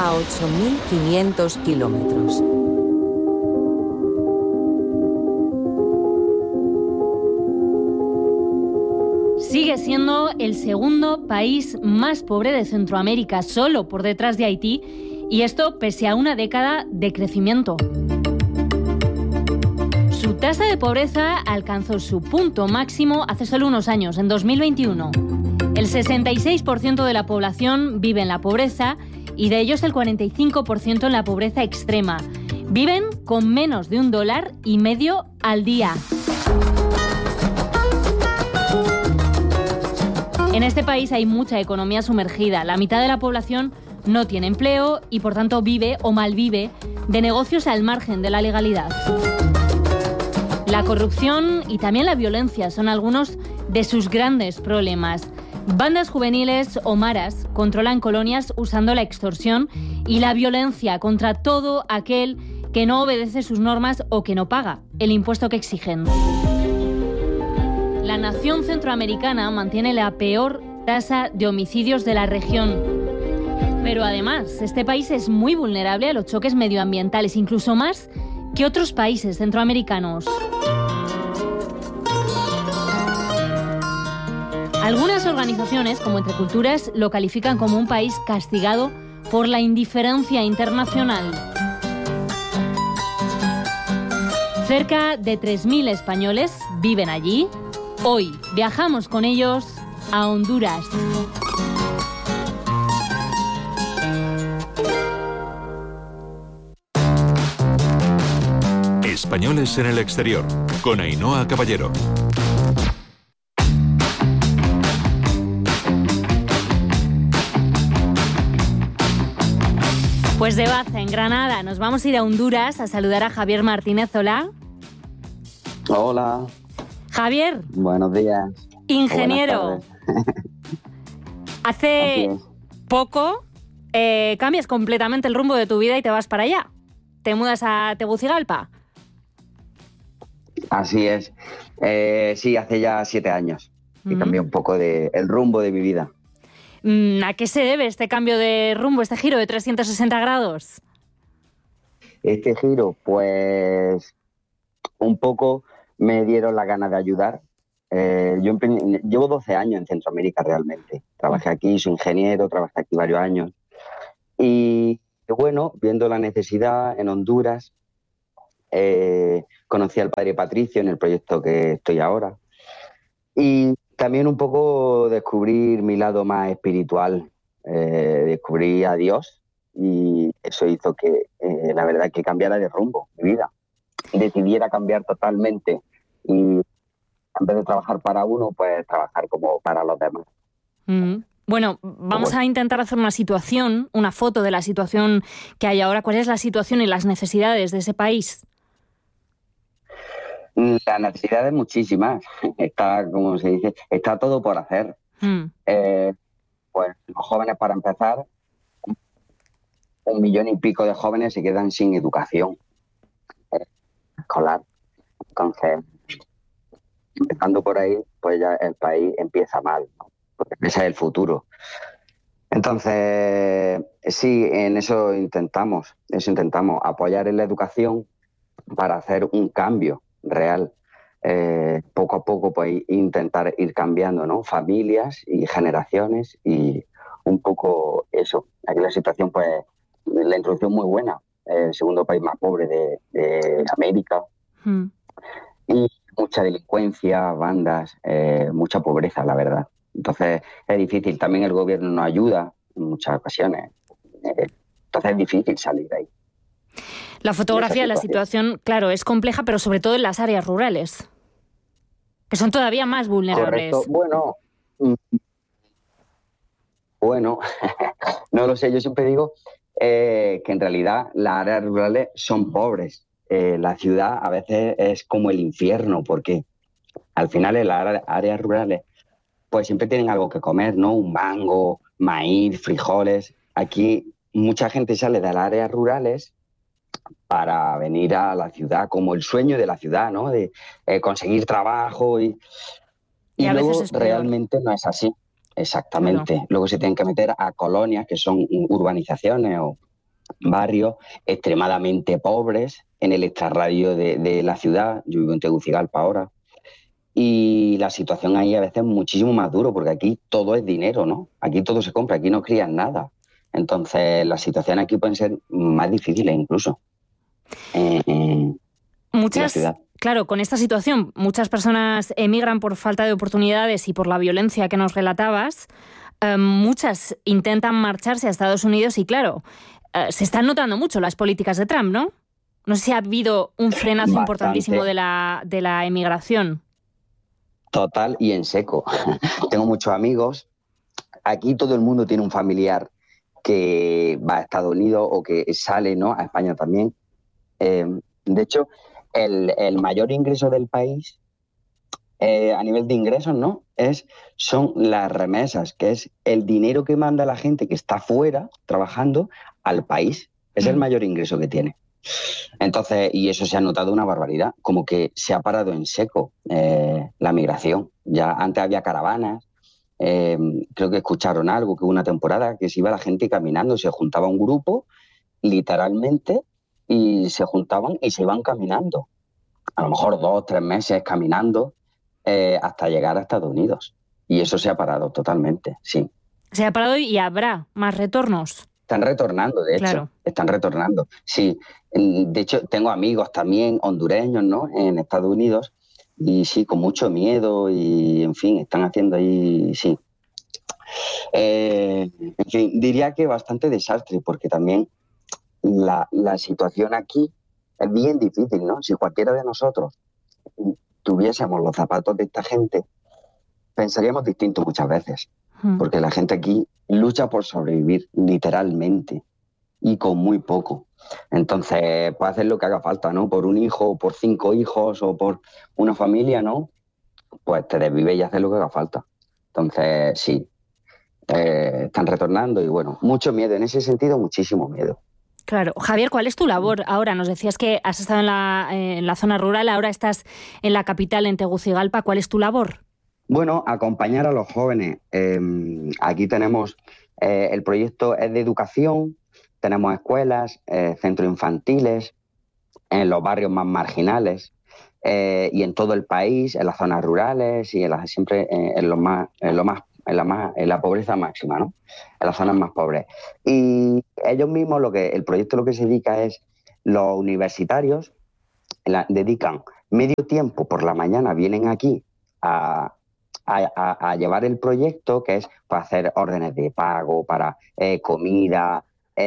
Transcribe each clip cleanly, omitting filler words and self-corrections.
a 8.500 kilómetros. Sigue siendo el segundo país más pobre de Centroamérica, solo por detrás de Haití, y esto pese a una década de crecimiento. Su tasa de pobreza alcanzó su punto máximo hace solo unos años, en 2021. El 66% de la población vive en la pobreza y de ellos el 45% en la pobreza extrema. Viven con menos de $1,50 al día. En este país hay mucha economía sumergida. La mitad de la población no tiene empleo y, por tanto, vive o malvive de negocios al margen de la legalidad. La corrupción y también la violencia son algunos de sus grandes problemas. Bandas juveniles o maras controlan colonias usando la extorsión y la violencia contra todo aquel que no obedece sus normas o que no paga el impuesto que exigen. La nación centroamericana mantiene la peor tasa de homicidios de la región. Pero además, este país es muy vulnerable a los choques medioambientales, incluso más que otros países centroamericanos. Algunas organizaciones, como Entre Culturas, lo califican como un país castigado por la indiferencia internacional. Cerca de 3.000 españoles viven allí. Hoy viajamos con ellos a Honduras. Españoles en el exterior, con Ainhoa Caballero. Pues de Baza, en Granada, nos vamos a ir a Honduras a saludar a Javier Martínez. Hola. Hola. Javier. Buenos días. Ingeniero. Hace poco cambias completamente el rumbo de tu vida y te vas para allá. Te mudas a Tegucigalpa. Así es. Sí, hace ya 7 años que cambié un poco el rumbo de mi vida. ¿A qué se debe este cambio de rumbo, este giro de 360 grados? Este giro, pues un poco me dieron la ganas de ayudar. Yo llevo 12 años en Centroamérica realmente. Trabajé aquí, soy ingeniero, trabajé aquí varios años. Y bueno, viendo la necesidad en Honduras, conocí al padre Patricio en el proyecto que estoy ahora. Y también un poco descubrir mi lado más espiritual. Descubrí a Dios y eso hizo que, la verdad, que cambiara de rumbo mi vida. Decidiera cambiar totalmente y en vez de trabajar para uno, pues trabajar como para los demás. Bueno, vamos a intentar hacer una foto de la situación que hay ahora. ¿Cuál es la situación y las necesidades de ese país? Las necesidades muchísimas. Está, como se dice, está todo por hacer. Pues los jóvenes, para empezar, 1,5 millones de jóvenes se quedan sin educación escolar. Entonces, empezando por ahí, pues ya el país empieza mal, ¿no? Porque ese es el futuro. Entonces, sí, en eso intentamos apoyar en la educación para hacer un cambio real. Poco a poco, pues intentar ir cambiando, ¿no? Familias y generaciones y un poco eso. Aquí la situación, pues, la introducción muy buena. El segundo país más pobre de América. Y mucha delincuencia, bandas, mucha pobreza, la verdad. Entonces es difícil. También el gobierno nos ayuda en muchas ocasiones. Entonces es difícil salir de ahí. La fotografía de la situación, claro, es compleja, pero sobre todo en las áreas rurales, que son todavía más vulnerables. Correcto. Bueno, no lo sé. Yo siempre digo que en realidad las áreas rurales son pobres. La ciudad a veces es como el infierno, porque al final en las áreas rurales pues siempre tienen algo que comer, ¿no? Un mango, maíz, frijoles. Aquí mucha gente sale de las áreas rurales para venir a la ciudad, como el sueño de la ciudad, ¿no? De conseguir trabajo y a luego veces es peor. Realmente no es así. Exactamente. Claro. Luego se tienen que meter a colonias que son urbanizaciones barrios extremadamente pobres en el extrarradio de la ciudad. Yo vivo en Tegucigalpa ahora. Y la situación ahí a veces es muchísimo más duro, porque aquí todo es dinero, ¿no? Aquí todo se compra, aquí no crían nada. Entonces, las situaciones aquí pueden ser más difíciles incluso en la ciudad. Claro, con esta situación, muchas personas emigran por falta de oportunidades y por la violencia que nos relatabas. Muchas intentan marcharse a Estados Unidos y, claro, se están notando mucho las políticas de Trump, ¿no? No sé si ha habido un frenazo importantísimo de la emigración. Total y en seco. Tengo muchos amigos. Aquí todo el mundo tiene un familiar que va a Estados Unidos o que sale, ¿no?, a España también. De hecho, el mayor ingreso del país a nivel de ingresos, ¿no?, son las remesas, que es el dinero que manda la gente que está fuera trabajando al país. Es el mayor ingreso que tiene. Entonces, y eso se ha notado una barbaridad, como que se ha parado en seco la migración. Ya antes había caravanas, creo que escucharon algo, que hubo una temporada que se iba la gente caminando, se juntaba un grupo, literalmente, y se juntaban y se iban caminando. A lo mejor 2 o 3 meses caminando hasta llegar a Estados Unidos. Y eso se ha parado totalmente, sí. Se ha parado y habrá más retornos. Están retornando, de hecho. Claro. Están retornando, sí. De hecho, tengo amigos también hondureños, ¿no?, en Estados Unidos, y sí, con mucho miedo y, en fin, están haciendo ahí, sí. En fin, diría que bastante desastre, porque también la situación aquí es bien difícil, ¿no? Si cualquiera de nosotros tuviésemos los zapatos de esta gente, pensaríamos distinto muchas veces, porque la gente aquí lucha por sobrevivir, literalmente, y con muy poco. Entonces, puede hacer lo que haga falta, ¿no? Por un hijo, por 5 hijos, o por una familia, ¿no? Pues te desvives y haces lo que haga falta. Entonces, sí, están retornando y, bueno, mucho miedo. En ese sentido, muchísimo miedo. Claro. Javier, ¿cuál es tu labor ahora? Nos decías que has estado en la zona rural, ahora estás en la capital, en Tegucigalpa. ¿Cuál es tu labor? Bueno, acompañar a los jóvenes. Aquí tenemos, el proyecto es de educación, tenemos escuelas, centros infantiles, en los barrios más marginales y en todo el país, en las zonas rurales y siempre en la pobreza máxima, ¿no?, en las zonas más pobres. Y ellos mismos, el proyecto lo que se dedica es, los universitarios dedican medio tiempo por la mañana, vienen aquí a llevar el proyecto, que es para hacer órdenes de pago, para comida,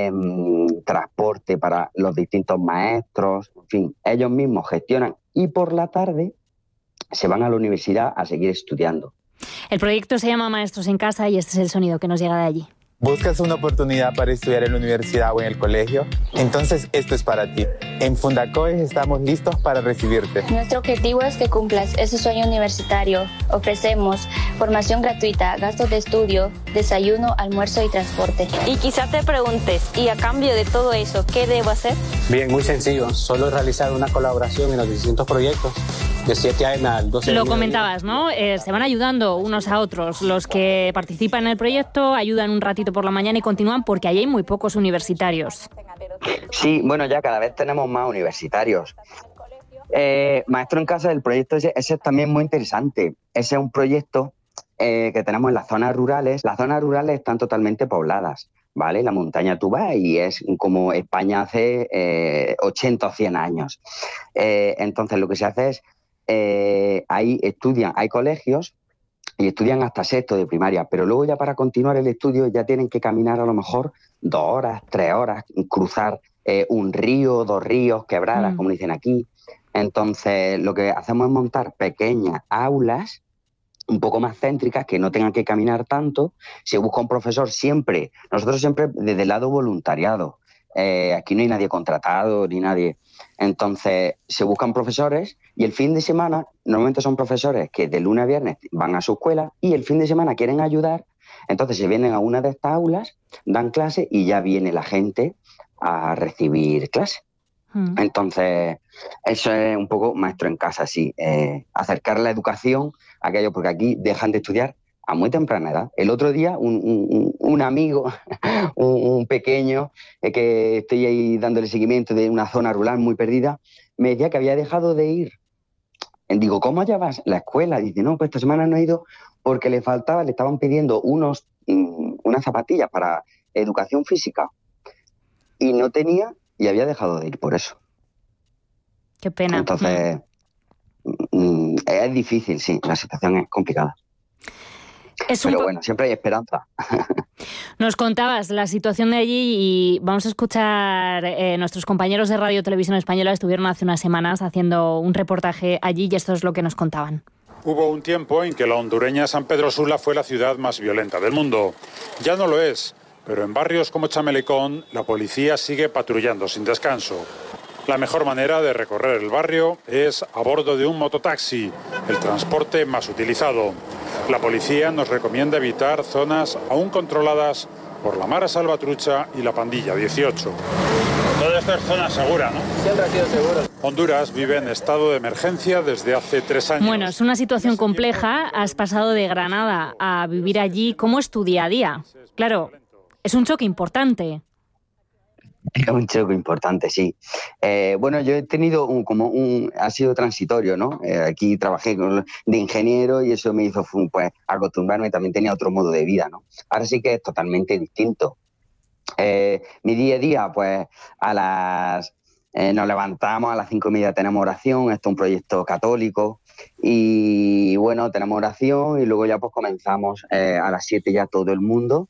transporte para los distintos maestros, en fin, ellos mismos gestionan, y por la tarde se van a la universidad a seguir estudiando. El proyecto se llama Maestros en Casa y este es el sonido que nos llega de allí. ¿Buscas una oportunidad para estudiar en la universidad o en el colegio? Entonces esto es para ti. En Fundacoes estamos listos para recibirte. Nuestro objetivo es que cumplas ese sueño universitario. Ofrecemos formación gratuita, gastos de estudio, desayuno, almuerzo y transporte. Y quizás te preguntes, ¿y a cambio de todo eso, qué debo hacer? Bien, muy sencillo. Solo realizar una colaboración en los distintos proyectos. De 7 a.m. al 12 a.m. Lo comentabas, ¿no? Se van ayudando unos a otros. Los que participan en el proyecto ayudan un ratito por la mañana y continúan, porque ahí hay muy pocos universitarios. Sí, bueno, ya cada vez tenemos más universitarios. Maestro en Casa, el proyecto ese es también muy interesante. Ese es un proyecto que tenemos en las zonas rurales. Las zonas rurales están totalmente pobladas, ¿vale? La montaña tú vas y es como España hace 80 o 100 años. Entonces lo que se hace es, ahí estudian, hay colegios y estudian hasta 6º de primaria, pero luego ya para continuar el estudio ya tienen que caminar a lo mejor 2 horas, 3 horas, cruzar un río, 2 ríos, quebradas, como dicen aquí. Entonces lo que hacemos es montar pequeñas aulas un poco más céntricas, que no tengan que caminar tanto. Se busca un profesor siempre, nosotros siempre desde el lado voluntariado. Aquí no hay nadie contratado ni nadie. Entonces se buscan profesores y el fin de semana, normalmente son profesores que de lunes a viernes van a su escuela y el fin de semana quieren ayudar, entonces se vienen a una de estas aulas, dan clase y ya viene la gente a recibir clase. Entonces eso es un poco Maestro en Casa, sí, acercar la educación a aquellos, porque aquí dejan de estudiar a muy temprana edad. El otro día un amigo, un pequeño, que estoy ahí dándole seguimiento de una zona rural muy perdida, me decía que había dejado de ir. Digo, ¿cómo llevas la escuela? Dice, no, pues esta semana no he ido porque le estaban pidiendo unas zapatillas para educación física y no tenía y había dejado de ir por eso. Qué pena. Entonces, es difícil, sí, la situación es complicada. Pero bueno, siempre hay esperanza. Nos contabas la situación de allí y vamos a escuchar, nuestros compañeros de Radio Televisión Española estuvieron hace unas semanas haciendo un reportaje allí y esto es lo que nos contaban. Hubo un tiempo en que la hondureña San Pedro Sula fue la ciudad más violenta del mundo. Ya no lo es, pero en barrios como Chamelecón la policía sigue patrullando sin descanso. La mejor manera de recorrer el barrio es a bordo de un mototaxi, el transporte más utilizado. La policía nos recomienda evitar zonas aún controladas por la Mara Salvatrucha y la Pandilla 18. Todo esto es zona segura, ¿no? Siempre ha sido seguro. Honduras vive en estado de emergencia desde hace 3 años. Bueno, es una situación compleja. Has pasado de Granada a vivir allí. ¿Cómo es tu día a día? Claro, es un choque importante. Es un choque importante, sí. Bueno, yo he tenido ha sido transitorio, ¿no? Aquí trabajé de ingeniero y eso me hizo pues acostumbrarme, también tenía otro modo de vida, ¿no? Ahora sí que es totalmente distinto. Mi día a día, pues nos levantamos a las 5:30, tenemos oración, esto es un proyecto católico y bueno, tenemos oración y luego ya pues comenzamos a las 7 ya todo el mundo.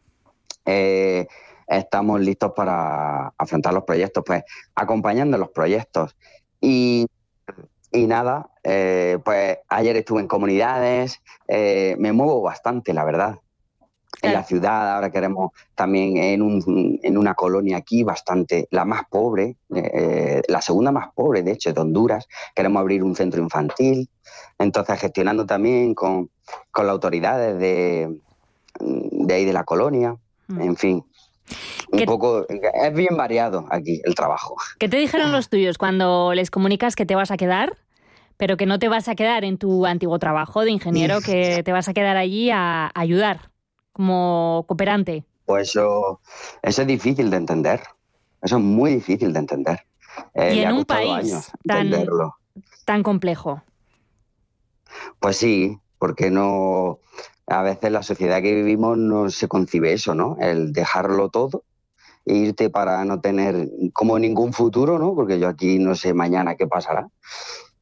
Estamos listos para afrontar los proyectos, pues acompañando los proyectos. Y nada, pues ayer estuve en comunidades, me muevo bastante, la verdad. En la ciudad, ahora queremos también en una colonia aquí bastante, la más pobre, la segunda más pobre, de hecho, de Honduras. Queremos abrir un centro infantil, entonces gestionando también con las autoridades de ahí de la colonia, en fin. Un poco, es bien variado aquí el trabajo. ¿Qué te dijeron los tuyos cuando les comunicas que te vas a quedar, pero que no te vas a quedar en tu antiguo trabajo de ingeniero, que te vas a quedar allí a ayudar como cooperante? Pues eso es difícil de entender. Eso es muy difícil de entender. Y en un país tan complejo. Pues sí, porque no... A veces la sociedad que vivimos no se concibe eso, ¿no? El dejarlo todo e irte para no tener como ningún futuro, ¿no? Porque yo aquí no sé mañana qué pasará.